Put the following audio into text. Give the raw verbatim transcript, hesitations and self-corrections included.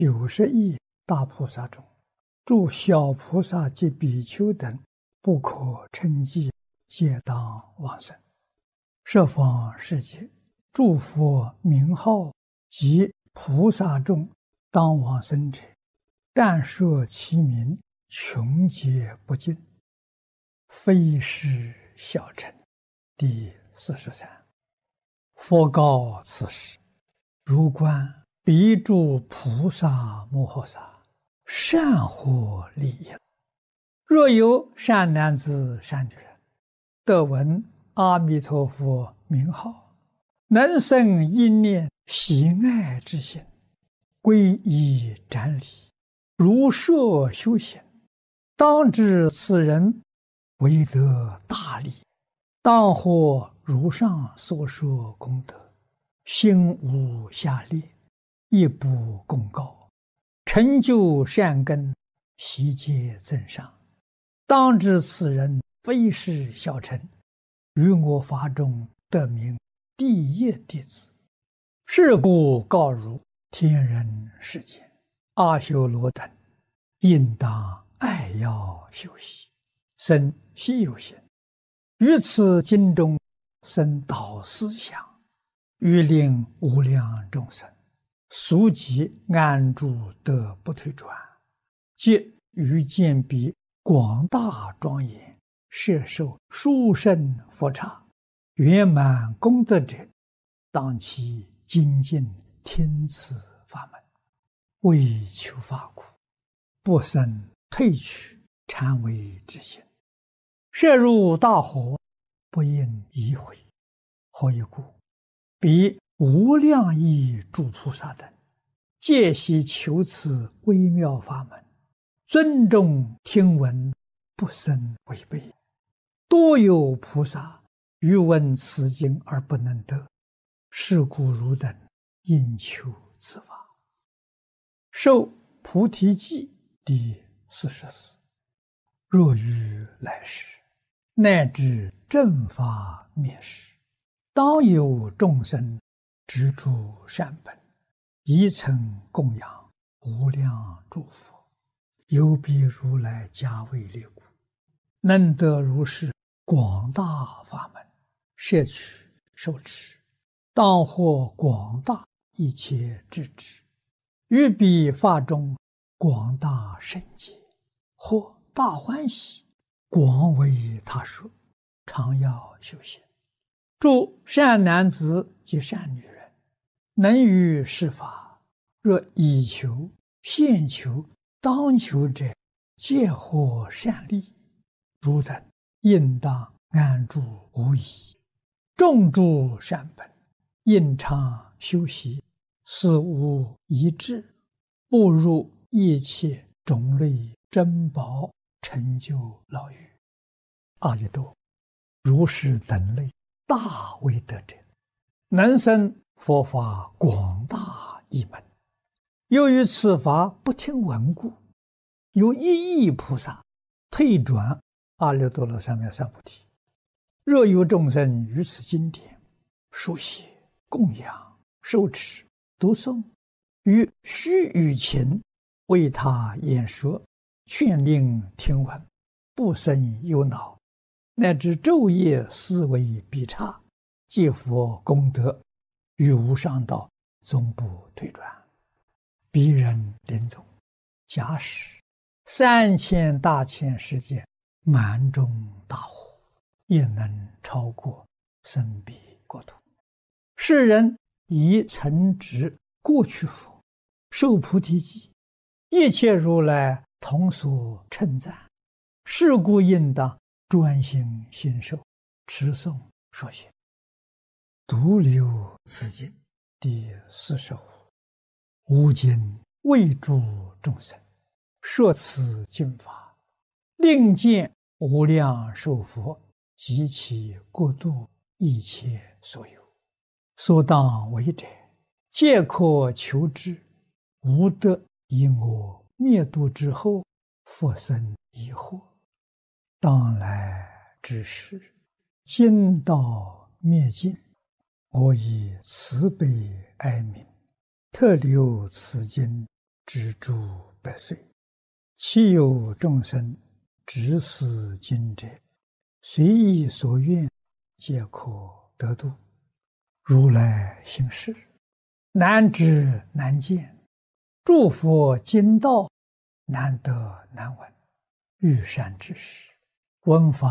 九十亿大菩萨中，诸小菩萨及比丘等，不可称计，皆当往生。十方世界，诸佛名号及菩萨众当往生者，但说其名，穷劫不尽，非是小乘。第四十三。佛告此时：如观彼诸菩萨摩诃萨，善获利益。若有善男子善女人，得闻阿弥陀佛名号，能生一念喜爱之心，皈依瞻礼，如设修行，当知此人为得大利，当获如上所说功德，心无下劣，亦不公告，成就善根，悉皆增上。当知此人非是小乘，于我法中得名第一弟子。是故告汝天人世间阿修罗等，应当爱要修习，生希有行，于此经中生导思想，欲令无量众生速即安住得不退转，即于见彼广大庄严，摄受殊胜佛刹，圆满功德者，当其精进听此法门，为求法苦，不生退去谄媚之心，摄入大火，不应移回。何以故？彼无量亿诸菩萨等，皆悉求此微妙法门，尊重听闻，不生违背。多有菩萨欲闻此经而不能得，是故汝等应求此法。受菩提记第四十四。若于来世，乃至正法灭世，当有众生执诸善本，宜曾供养无量诸佛，有彼如来加为列故，能得如是广大法门，摄取受持，当获广大一切智智，于彼法中广大圣解，或大欢喜，广为他说，常要修行。诸善男子及善女人，能于是法，若以求、现求、当求者，皆获善利。汝等应当安住无疑，种诸善本，应常修习，死无遗志，步入一切种类珍宝，成就老狱。阿逸多，如是等类大威德者，能生佛法广大一门。由于此法不听闻故，有一亿菩萨退转阿耨多罗三藐三菩提。若有众生于此经典书写、供养、受持、读诵，于须臾前为他演说，劝令听闻，不生忧恼，乃至昼夜思维必差，皆佛功德，于无上道终不退转。彼人临终，假使三千大千世界满中大火，也能超过生彼国土。世人以曾植过去佛，受菩提记，一切如来同所称赞。是故应当专心信受，持诵说学。独留此经第四十五。吾今为诸众生说此经法，令见无量寿佛及其国度一切所有，所当为者，皆可求之，无得以我灭度之后复生疑惑。当来之时，经道灭尽，我以慈悲哀悯，特留此经知诸百岁。其有众生执思经者，随意所愿，皆可得度。如来行事，难知难见，诸佛经道，难得难闻。欲善知识，闻法